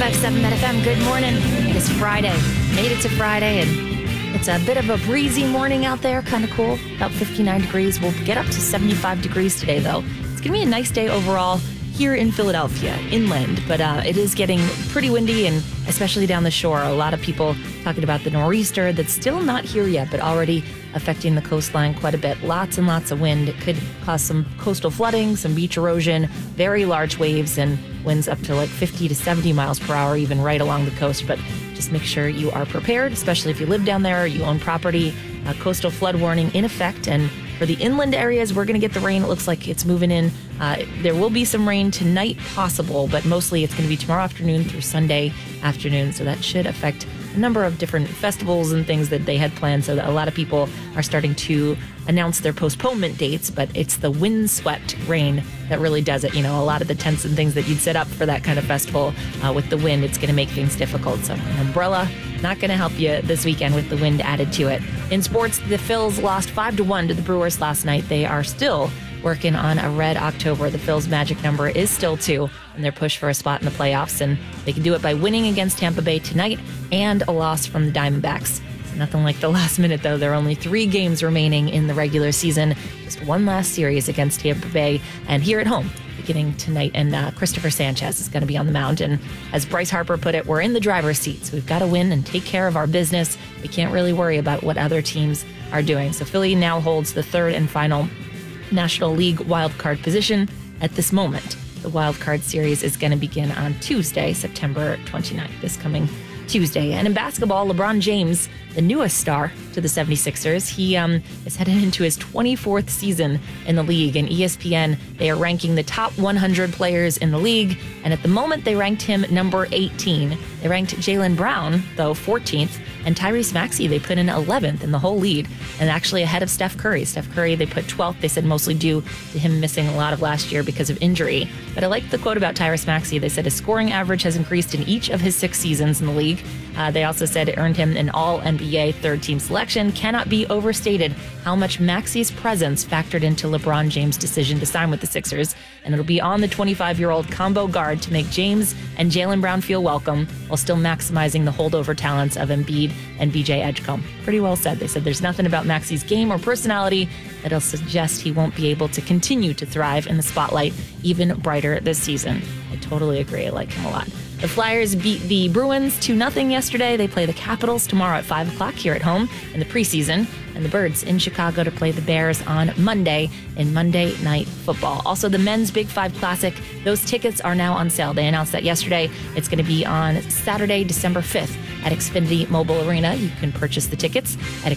95.7 Bet FM. Good morning. It is Friday. Made it to Friday, and it's a bit of a breezy morning out there. Kind of cool. About 59 degrees. We'll get up to 75 degrees today, though. It's going to be a nice day overall here in Philadelphia, inland, but it is getting pretty windy, and especially down the shore. A lot of people talking about the nor'easter that's still not here yet, but already affecting the coastline quite a bit. Lots and lots of wind. It could cause some coastal flooding, some beach erosion, very large waves, and winds up to like 50 to 70 miles per hour, even right along the coast. But just make sure you are prepared, especially if you live down there or you own property. Coastal flood warning in effect. And for the inland areas, we're going to get the rain. It looks like it's moving in. There will be some rain tonight possible, but mostly it's going to be tomorrow afternoon through Sunday afternoon. So that should affect a number of different festivals and things that they had planned. So that a lot of people are starting to announce their postponement dates, but it's the windswept rain that really does it. You know, a lot of the tents and things that you'd set up for that kind of festival with the wind, it's going to make things difficult. So an umbrella, not going to help you this weekend with the wind added to it. In sports, the Phils lost 5-1 to the Brewers last night. They are still working on a red October. The Phils' magic number is still 2, and they're pushed for a spot in the playoffs, and they can do it by winning against Tampa Bay tonight and a loss from the Diamondbacks. So nothing like the last minute, though. There are only 3 games remaining in the regular season. Just one last series against Tampa Bay, and here at home, beginning tonight, and Christopher Sanchez is going to be on the mound. And as Bryce Harper put it, we're in the driver's seat, so we've got to win and take care of our business. We can't really worry about what other teams are doing. So Philly now holds the 3rd and final National League wildcard position at this moment. The wildcard series is going to begin on Tuesday, September 29th, this coming Tuesday. And in basketball, LeBron James, the newest star to the 76ers, he is headed into his 24th season in the league. And ESPN, they are ranking the top 100 players in the league. And at the moment, they ranked him number 18. They ranked Jaylen Brown, though, 14th. And Tyrese Maxey, they put in 11th in the whole lead, and actually ahead of Steph Curry. Steph Curry, they put 12th. They said mostly due to him missing a lot of last year because of injury. But I like the quote about Tyrese Maxey. They said his scoring average has increased in each of his 6 seasons in the league. They also said it earned him an All-NBA third-team selection. Cannot be overstated how much Maxey's presence factored into LeBron James' decision to sign with the Sixers. And it'll be on the 25-year-old combo guard to make James and Jaylen Brown feel welcome while still maximizing the holdover talents of Embiid and BJ Edgecombe. Pretty well said. They said there's nothing about Maxey's game or personality that'll suggest he won't be able to continue to thrive in the spotlight even brighter this season. I totally agree. I like him a lot. The Flyers beat the Bruins 2-0 yesterday. They play the Capitals tomorrow at 5 o'clock here at home in the preseason. And the Birds in Chicago to play the Bears on Monday in Monday Night Football. Also, the Men's Big 5 Classic, those tickets are now on sale. They announced that yesterday. It's going to be on Saturday, December 5th at Xfinity Mobile Arena. You can purchase the tickets at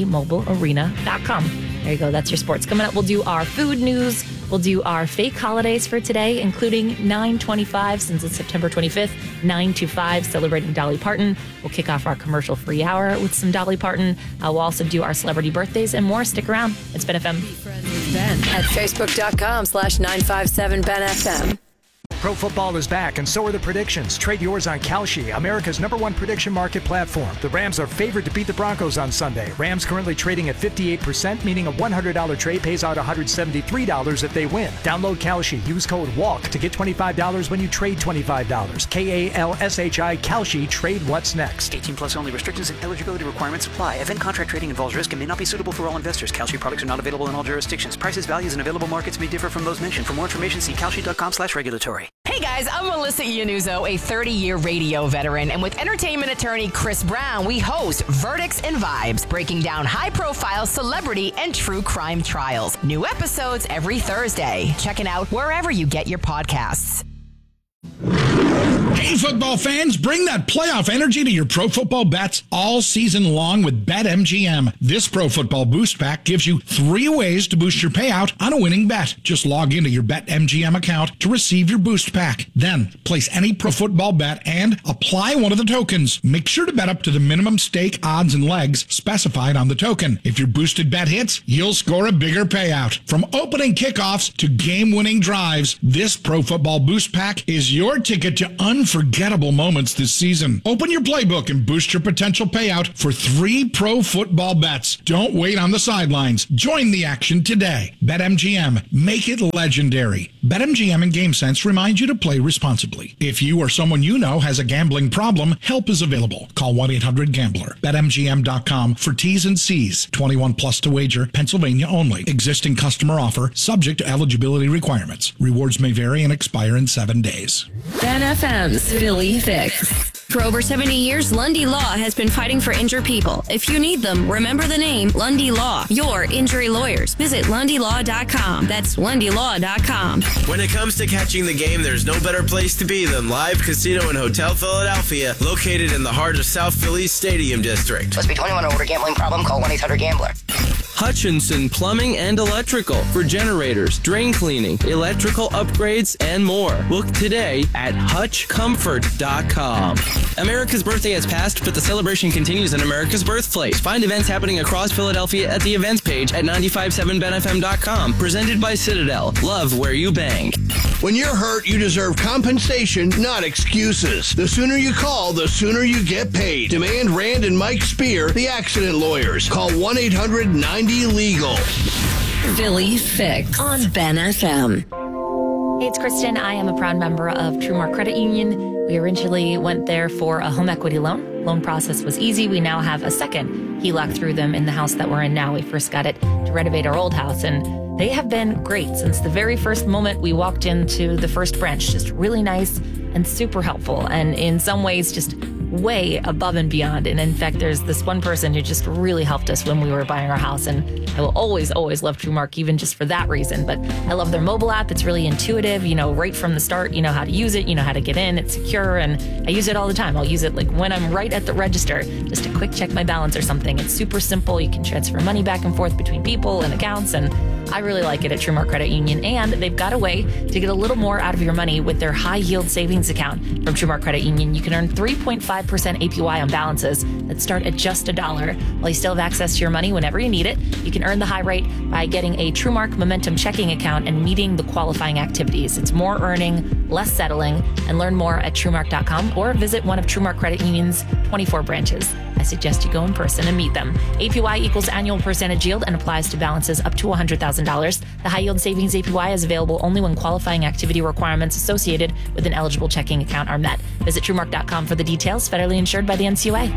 xfinitymobilearena.com. There you go. That's your sports. Coming up, we'll do our food news. We'll do our fake holidays for today, including 9/25, since it's September 25th, 9/25, celebrating Dolly Parton. We'll kick off our commercial-free hour with some Dolly Parton. We'll also do our celebrity birthdays and more. Stick around. It's Ben FM. Ben at Facebook.com/957BenFM. Pro football is back, and so are the predictions. Trade yours on Kalshi, America's #1 prediction market platform. The Rams are favored to beat the Broncos on Sunday. Rams currently trading at 58%, meaning a $100 trade pays out $173 if they win. Download Kalshi. Use code WALK to get $25 when you trade $25. KALSHI, Kalshi. Trade what's next. 18 plus only. Restrictions and eligibility requirements apply. Event contract trading involves risk and may not be suitable for all investors. Kalshi products are not available in all jurisdictions. Prices, values, and available markets may differ from those mentioned. For more information, see kalshi.com/regulatory. Hey guys, I'm Melissa Iannuzzo, a 30-year radio veteran, and with entertainment attorney Chris Brown, we host Verdicts and Vibes, breaking down high-profile celebrity and true crime trials. New episodes every Thursday. Check it out wherever you get your podcasts. Hey, football fans, bring that playoff energy to your pro football bets all season long with BetMGM. This Pro Football Boost Pack gives you 3 ways to boost your payout on a winning bet. Just log into your BetMGM account to receive your boost pack. Then, place any pro football bet and apply one of the tokens. Make sure to bet up to the minimum stake odds and legs specified on the token. If your boosted bet hits, you'll score a bigger payout. From opening kickoffs to game-winning drives, this Pro Football Boost Pack is your ticket to unforgettable moments this season. Open your playbook and boost your potential payout for 3 pro football bets. Don't wait on the sidelines. Join the action today. BetMGM. Make it legendary. BetMGM and GameSense remind you to play responsibly. If you or someone you know has a gambling problem, help is available. Call 1-800-GAMBLER. BetMGM.com for T's and C's. 21 plus to wager. Pennsylvania only. Existing customer offer. Subject to eligibility requirements. Rewards may vary and expire in 7 days. Ben FM's Philly Fix. For over 70 years, Lundy Law has been fighting for injured people. If you need them, remember the name Lundy Law. Your injury lawyers. Visit LundyLaw.com. That's LundyLaw.com. When it comes to catching the game, there's no better place to be than Live Casino and Hotel Philadelphia, located in the heart of South Philly's Stadium District. Must be 21 or older. Gambling problem? Call 1-800-GAMBLER. Hutchinson Plumbing and Electrical for generators, drain cleaning, electrical upgrades, and more. Look today at HutchComfort.com. America's birthday has passed, but the celebration continues in America's birthplace. Find events happening across Philadelphia at the events page at 957benfm.com. Presented by Citadel. Love where you bang. When you're hurt, you deserve compensation, not excuses. The sooner you call, the sooner you get paid. Demand Rand and Mike Spear, the accident lawyers. Call 1-800-90-LEGAL. Philly Fix on Ben FM. Hey, it's Kristen. I am a proud member of Trumark Credit Union. We originally went there for a home equity loan. Loan process was easy. We now have a second HELOC through them in the house that we're in now. We first got it to renovate our old house, and they have been great since the very first moment we walked into the first branch. Just really nice and super helpful, and in some ways just way above and beyond. And in fact, there's this one person who just really helped us when we were buying our house, and I will always love Trumark, even just for that reason. But I love their mobile app. It's really intuitive, right from the start. You know how to use it, you know how to get in, it's secure, and I use it all the time. I'll use it like when I'm right at the register, just to quick check my balance or something. It's super simple. You can transfer money back and forth between people and accounts, and I really like it at Trumark Credit Union. And they've got a way to get a little more out of your money with their high yield savings account from Trumark Credit Union. You can earn 3.5% APY on balances that start at just $1. While you still have access to your money whenever you need it, you can earn the high rate by getting a Trumark Momentum checking account and meeting the qualifying activities. It's more earning, less settling, and learn more at Trumark.com or visit one of Trumark Credit Union's 24 branches. I suggest you go in person and meet them. APY equals annual percentage yield and applies to balances up to $100,000. The high yield savings APY is available only when qualifying activity requirements associated with an eligible checking account are met. Visit Trumark.com for the details. Federally insured by the NCUA.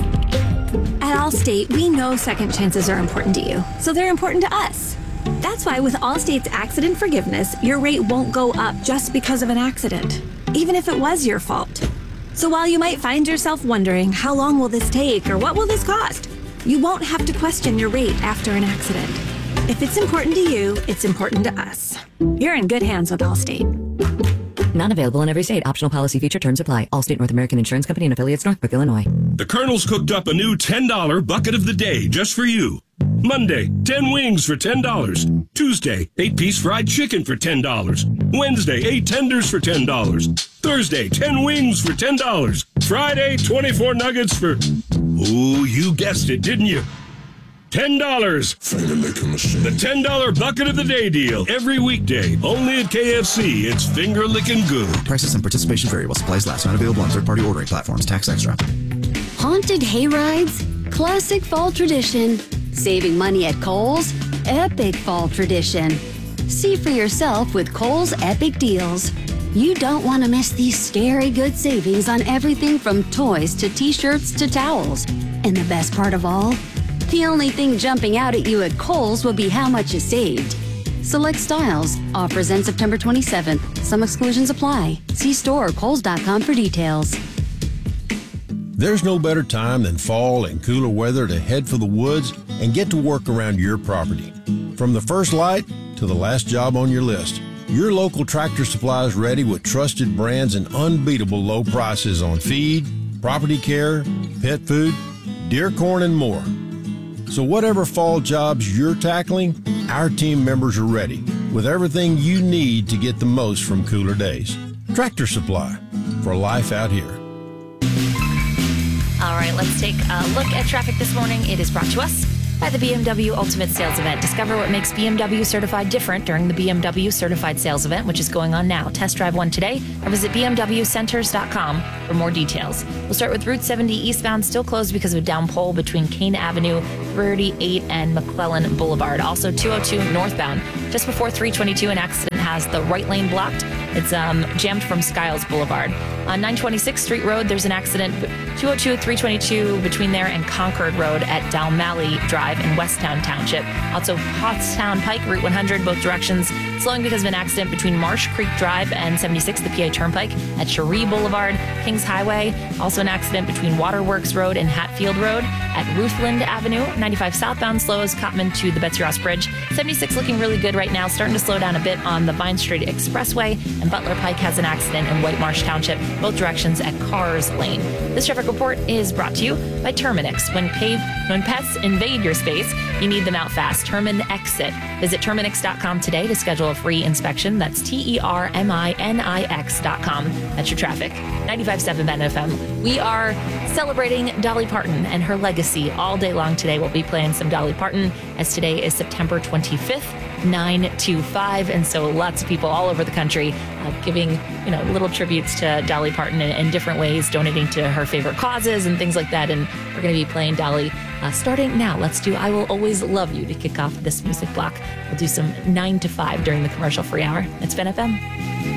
At Allstate, we know second chances are important to you, so they're important to us. That's why with Allstate's accident forgiveness, your rate won't go up just because of an accident, even if it was your fault. So while you might find yourself wondering, how long will this take or what will this cost? You won't have to question your rate after an accident. If it's important to you, it's important to us. You're in good hands with Allstate. Not available in every state. Optional policy feature terms apply. Allstate North American Insurance Company and affiliates, Northbrook, Illinois. The Colonel's cooked up a new $10 bucket of the day just for you. Monday, 10 wings for $10. Tuesday, 8-piece fried chicken for $10. Wednesday, 8 tenders for $10. Thursday, 10 wings for $10. Friday, 24 nuggets for... Ooh, you guessed it, didn't you? $10. Finger licking machine. The $10 bucket of the day deal. Every weekday. Only at KFC. It's finger licking good. Prices and participation vary while supplies last. Not available on third-party ordering platforms. Tax extra. Haunted hayrides? Classic fall tradition. Saving money at Kohl's? Epic fall tradition. See for yourself with Kohl's Epic Deals. You don't want to miss these scary good savings on everything from toys to t-shirts to towels. And the best part of all? The only thing jumping out at you at Kohl's will be how much you saved. Select styles. Offers end September 27th. Some exclusions apply. See store or Kohls.com for details. There's no better time than fall and cooler weather to head for the woods and get to work around your property. From the first light to the last job on your list, your local Tractor Supply is ready with trusted brands and unbeatable low prices on feed, property care, pet food, deer corn, and more. So whatever fall jobs you're tackling, our team members are ready with everything you need to get the most from cooler days. Tractor Supply, for life out here. All right, let's take a look at traffic this morning. It is brought to us by the BMW Ultimate Sales Event. Discover what makes BMW Certified different during the BMW Certified Sales Event, which is going on now. Test drive one today or visit bmwcenters.com for more details. We'll start with Route 70 eastbound, still closed because of a down pole between Kane Avenue, 38, and McClellan Boulevard. Also 202 northbound, Just before 322, an accident has the right lane blocked. It's jammed from Skiles Boulevard. On 926 Street Road, there's an accident, 202, 322 between there and Concord Road at Dalmally Drive in Westtown Township. Also, Pottstown Pike, Route 100, both directions, slowing because of an accident between Marsh Creek Drive and 76, the PA Turnpike, at Cherie Boulevard, Kings Highway. Also an accident between Waterworks Road and Hatfield Road at Ruthland Avenue. 95 southbound slows Cottman to the Betsy Ross Bridge. 76 looking really good right now, starting to slow down a bit on the Vine Street Expressway. And Butler Pike has an accident in White Marsh Township, both directions at Cars Lane. This traffic report is brought to you by Terminix. When pets invade your space, you need them out fast. Terminixit. Visit Terminix.com today to schedule a free inspection. That's TERMINIX.com. That's your traffic. 95.7 Ben FM. We are celebrating Dolly Parton and her legacy all day long today. We'll be playing some Dolly Parton, as today is September 25th. 925, and so lots of people all over the country giving little tributes to Dolly Parton in different ways, donating to her favorite causes and things like that. And we're going to be playing Dolly starting now. Let's do I Will Always Love You to kick off this music block. We'll do some 9 to 5 during the commercial free hour. It's Ben FM.